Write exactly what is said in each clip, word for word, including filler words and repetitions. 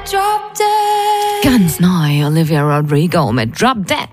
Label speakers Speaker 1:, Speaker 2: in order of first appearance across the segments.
Speaker 1: Drop Dead. Ganz neu, Olivia Rodrigo mit Drop Dead.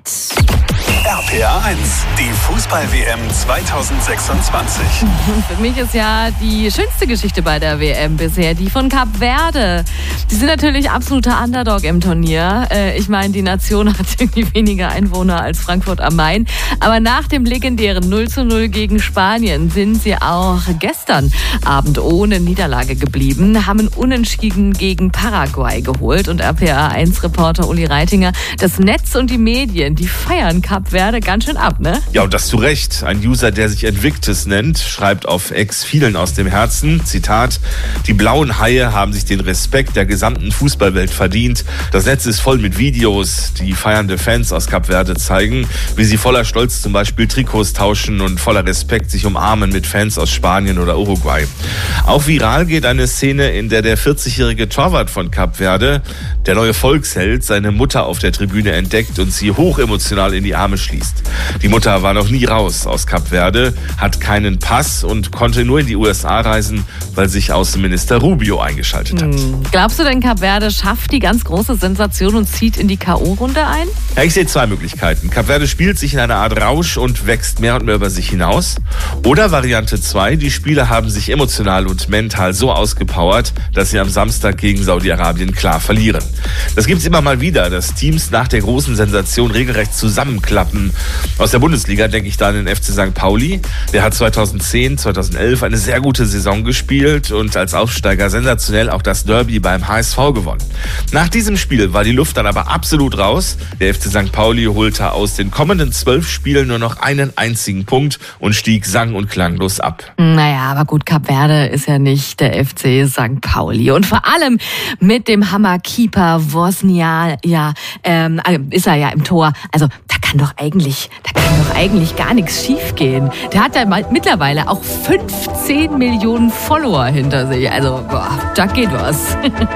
Speaker 2: R P R eins, die Fußball-W M zweitausendsechsundzwanzig.
Speaker 1: Für mich ist ja die schönste Geschichte bei der W M bisher die von Kap Verde. Die sind natürlich absoluter Underdog im Turnier. Ich meine, die Nation hat irgendwie weniger Einwohner als Frankfurt am Main. Aber nach dem legendären null zu null gegen Spanien sind sie auch gestern Abend ohne Niederlage geblieben, haben Unentschieden gegen Paraguay geholt. Und R P R eins Reporter Uli Reitinger, das Netz und die Medien, die feiern Kap Verde ganz schön ab, ne?
Speaker 3: Ja, und das zu Recht. Ein User, der sich Invictus nennt, schreibt auf X vielen aus dem Herzen, Zitat, die blauen Haie haben sich den Respekt der gesamten Fußballwelt verdient. Das Netz ist voll mit Videos, die feiernde Fans aus Kap Verde zeigen, wie sie voller Stolz zum Beispiel Trikots tauschen und voller Respekt sich umarmen mit Fans aus Spanien oder Uruguay. Auch viral geht eine Szene, in der der vierzigjährige Torwart von Kap Verde, der neue Volksheld, seine Mutter auf der Tribüne entdeckt und sie hochemotional in die Arme schließt. Die Mutter war noch nie raus aus Kap Verde, hat keinen Pass und konnte nur in die U S A reisen, weil sich Außenminister Rubio eingeschaltet hat.
Speaker 1: Hm. Glaubst du denn, Kap Verde schafft die ganz große Sensation und zieht in die K O-Runde ein?
Speaker 3: Ja, ich sehe zwei Möglichkeiten. Kap Verde spielt sich in einer Art Rausch und wächst mehr und mehr über sich hinaus. Oder Variante zwei, die Spieler haben sich emotional und mental so ausgepowert, dass sie am Samstag gegen Saudi-Arabien klar verlieren. Das gibt es immer mal wieder, dass Teams nach der großen Sensation regelrecht zusammenklappen. Aus der Bundesliga denke ich da an den F C Sankt Pauli. Der hat zweitausendzehn, zweitausendelf eine sehr gute Saison gespielt und als Aufsteiger sensationell auch das Derby beim H S V gewonnen. Nach diesem Spiel war die Luft dann aber absolut raus. Der F C Sankt Pauli holte aus den kommenden zwölf Spielen nur noch einen einzigen Punkt und stieg sang- und klanglos ab.
Speaker 1: Naja, aber gut, Kap Verde ist ja nicht der F C Sankt Pauli. Und vor allem mit dem Hammerkeeper Wozniak, ja, ähm, ist er ja im Tor. Also da kann doch eigentlich, da kann doch eigentlich gar nichts schiefgehen. Der hat ja mittlerweile auch fünfzehn Millionen Follower hinter sich. Also, boah, da geht was.